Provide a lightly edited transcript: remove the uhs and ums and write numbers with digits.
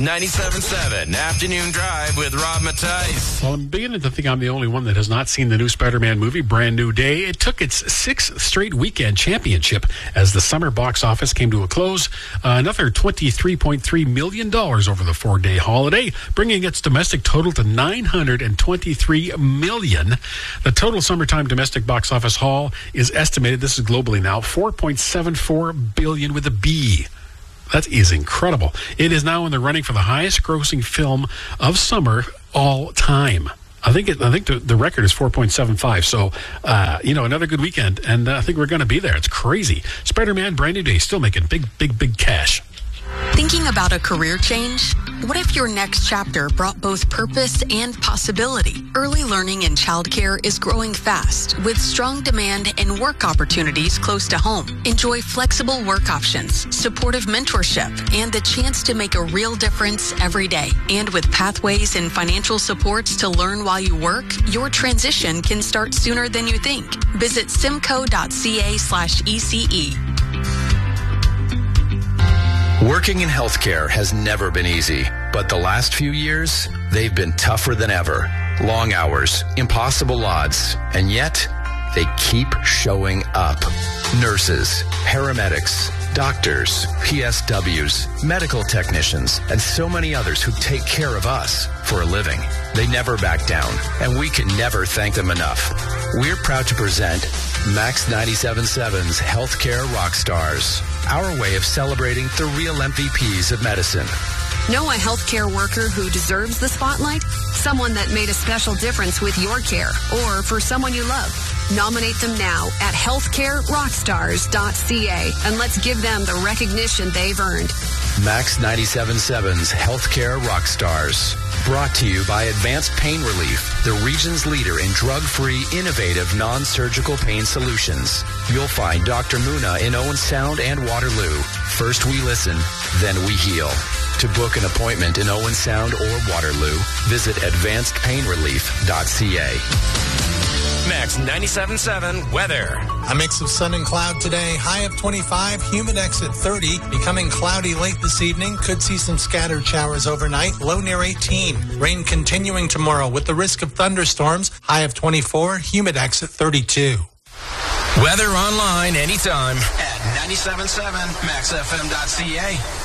97.7 Afternoon Drive with Rob Mattice. Well, I'm beginning to think I'm the only one that has not seen the new Spider-Man movie, Brand New Day. It took its 6th straight weekend championship as the summer box office came to a close. Another $23.3 million over the 4-day holiday, bringing its domestic total to $923 million. The total summertime domestic box office haul is estimated, this is globally now, $4.74 billion with a B. That is incredible. It is now in the running for the highest grossing film of summer all time. I think the record is 4.75. So, another good weekend. And I think we're going to be there. It's crazy. Spider-Man Brand New Day still making big cash. Thinking about a career change? What if your next chapter brought both purpose and possibility? Early learning in childcare is growing fast with strong demand and work opportunities close to home. Enjoy flexible work options, supportive mentorship, and the chance to make a real difference every day. And with pathways and financial supports to learn while you work, your transition can start sooner than you think. Visit simco.ca/ECE. Working in healthcare has never been easy, but the last few years, they've been tougher than ever. Long hours, impossible odds, and yet they keep showing up. Nurses, paramedics, doctors, PSWs, medical technicians, and so many others who take care of us for a living. They never back down, and we can never thank them enough. We're proud to present Max 97.7's Healthcare Rockstars, our way of celebrating the real MVPs of medicine. Know a healthcare worker who deserves the spotlight? Someone that made a special difference with your care or for someone you love. Nominate them now at healthcarerockstars.ca and let's give them the recognition they've earned. Max 97.7's Healthcare Rockstars. Brought to you by Advanced Pain Relief, the region's leader in drug-free, innovative, non-surgical pain solutions. You'll find Dr. Muna in Owen Sound and Waterloo. First we listen, then we heal. To book an appointment in Owen Sound or Waterloo, visit advancedpainrelief.ca. Max 97.7 weather. A mix of sun and cloud today. High of 25, humid at 30. Becoming cloudy late this evening. Could see some scattered showers overnight. Low near 18. Rain continuing tomorrow with the risk of thunderstorms. High of 24, humid at 32. Weather online anytime at 97.7maxfm.ca.